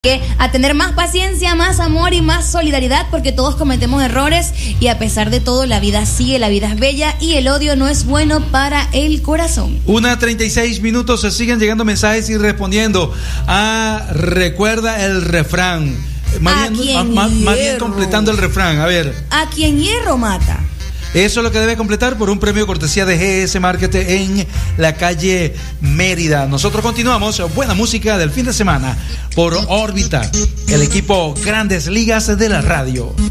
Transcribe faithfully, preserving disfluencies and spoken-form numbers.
Que a tener más paciencia, más amor y más solidaridad, porque todos cometemos errores y a pesar de todo la vida sigue, la vida es bella y el odio no es bueno para el corazón. Una treinta y seis minutos, se siguen llegando mensajes y respondiendo. Ah, recuerda el refrán. Más bien, más, más bien completando el refrán, a ver. A quien hierro mata. Eso es lo que debe completar por un premio cortesía de G S Market en la calle Mérida. Nosotros continuamos, buena música del fin de semana por Órbita, el equipo Grandes Ligas de la radio.